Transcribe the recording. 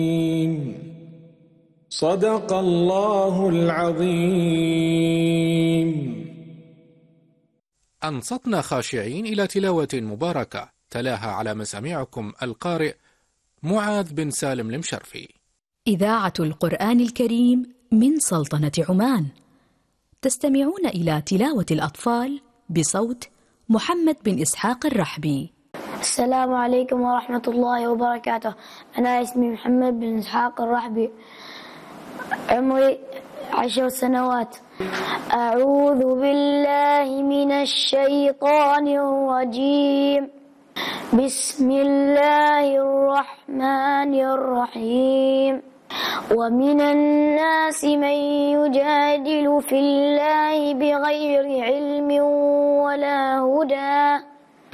صدق الله العظيم. أنصتنا خاشعين إلى تلاوة مباركة تلاها على مسامعكم القارئ معاذ بن سالم المشرفي. إذاعة القرآن الكريم من سلطنة عمان، تستمعون إلى تلاوة الأطفال بصوت محمد بن إسحاق الرحبي. السلام عليكم ورحمة الله وبركاته. أنا اسمي محمد بن إسحاق الرحبي، عمري 10 سنوات. أعوذ بالله من الشيطان الرجيم. بسم الله الرحمن الرحيم. ومن الناس من يجادل في الله بغير علم ولا هدى